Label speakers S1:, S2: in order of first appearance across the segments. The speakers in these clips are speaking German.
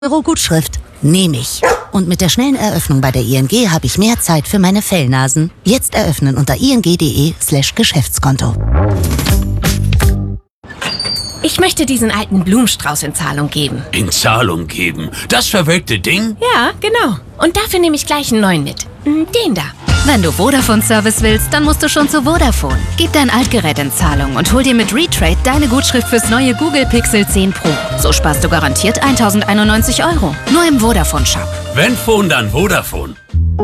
S1: Euro Gutschrift. Nehme ich. Und mit der schnellen Eröffnung bei der ING habe ich mehr Zeit für meine Fellnasen. Jetzt eröffnen unter ing.de/Geschäftskonto.
S2: Ich möchte diesen alten Blumenstrauß in Zahlung geben.
S3: In Zahlung geben? Das verwelkte Ding?
S2: Ja, genau. Und dafür nehme ich gleich einen neuen mit. Den da.
S4: Wenn du Vodafone-Service willst, dann musst du schon zu Vodafone. Gib dein Altgerät in Zahlung und hol dir mit Retrade deine Gutschrift fürs neue Google Pixel 10 Pro. So sparst du garantiert 1.091 €. Nur im Vodafone-Shop.
S3: Wenn Phone, dann Vodafone.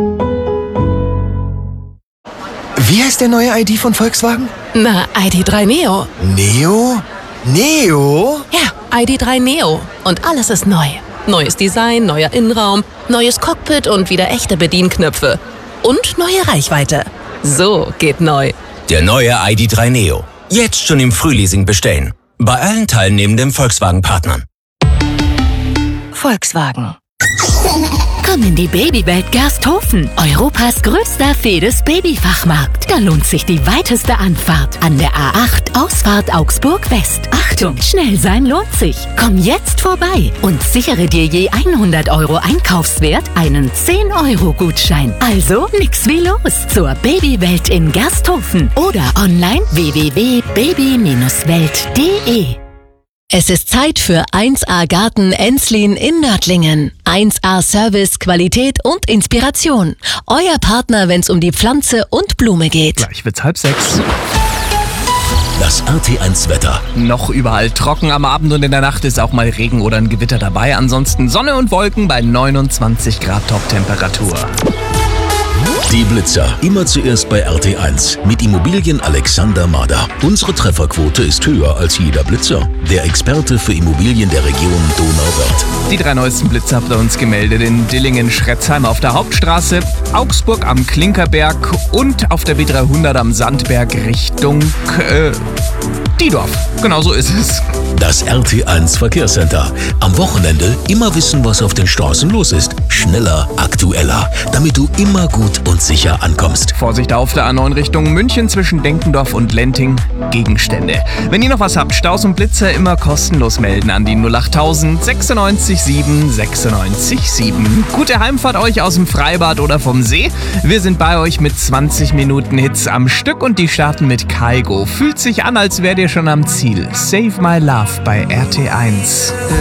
S5: Wie heißt der neue ID von Volkswagen?
S6: Na, ID.3 Neo.
S5: Neo? Neo?
S6: Ja, ID.3 Neo. Und alles ist neu. Neues Design, neuer Innenraum, neues Cockpit und wieder echte Bedienknöpfe. Und neue Reichweite. So geht neu.
S7: Der neue ID.3 Neo. Jetzt schon im Frühleasing bestellen. Bei allen teilnehmenden Volkswagen-Partnern.
S4: Volkswagen. Komm in die Babywelt Gersthofen, Europas größter Fedes-Babyfachmarkt. Da lohnt sich die weiteste Anfahrt an der A8 Ausfahrt Augsburg West. Achtung, schnell sein lohnt sich. Komm jetzt vorbei und sichere dir je 100 € Einkaufswert einen 10-€-Gutschein. Also nix wie los zur Babywelt in Gersthofen oder online www.baby-welt.de.
S8: Es ist Zeit für 1A Garten Enslin in Nördlingen. 1A Service, Qualität und Inspiration. Euer Partner, wenn es um die Pflanze und Blume geht.
S9: Gleich wird's 5:30.
S10: Das RT1-Wetter.
S9: Noch überall trocken, am Abend und in der Nacht ist auch mal Regen oder ein Gewitter dabei. Ansonsten Sonne und Wolken bei 29 Grad Top-Temperatur.
S10: Die Blitzer. Immer zuerst bei RT1 mit Immobilien Alexander Mader. Unsere Trefferquote ist höher als jeder Blitzer. Der Experte für Immobilien der Region Donauwörth.
S9: Die 3 neuesten Blitze habt ihr uns gemeldet in Dillingen-Schretzheim auf der Hauptstraße, Augsburg am Klinkerberg und auf der B300 am Sandberg Richtung Diedorf. Genau so ist es.
S10: Das RT1 Verkehrscenter. Am Wochenende immer wissen, was auf den Straßen los ist. Schneller, aktueller, damit du immer gut und sicher ankommst.
S9: Vorsicht auf der A9 Richtung München zwischen Denkendorf und Lenting. Gegenstände. Wenn ihr noch was habt, Staus und Blitzer immer kostenlos melden an die 08000 96 7 96 7. Gute Heimfahrt euch aus dem Freibad oder vom See. Wir sind bei euch mit 20 Minuten Hits am Stück und die starten mit Kaigo. Fühlt sich an, als wärt ihr schon am Ziel. Save My Love bei RT1.